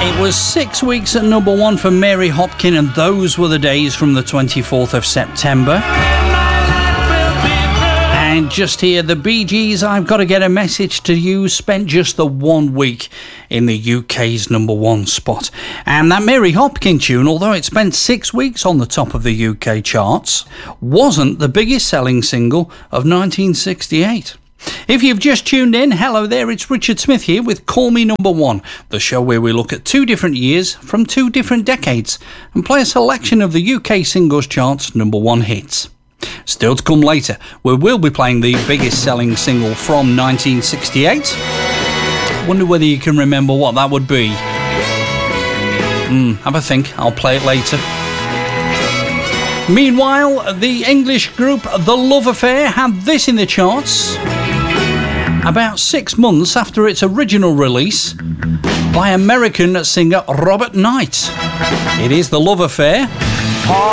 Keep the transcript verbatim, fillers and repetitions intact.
It was six weeks at number one for Mary Hopkin, and those were the days from the twenty-fourth of September. And just here, the Bee Gees, I've Got to Get a Message to You, spent just the one week in the U K's number one spot. And that Mary Hopkin tune, although it spent six weeks on the top of the U K charts, wasn't the biggest selling single of nineteen sixty-eight. If you've just tuned in, hello there, it's Richard Smith here with Call Me Number One, the show where we look at two different years from two different decades and play a selection of the U K singles charts number one hits. Still to come later, we will be playing the biggest selling single from nineteen sixty-eight. Wonder whether you can remember what that would be. Hmm, have a think, I'll play it later. Meanwhile, the English group The Love Affair had this in the charts about six months after its original release by American singer Robert Knight. It is The Love Affair.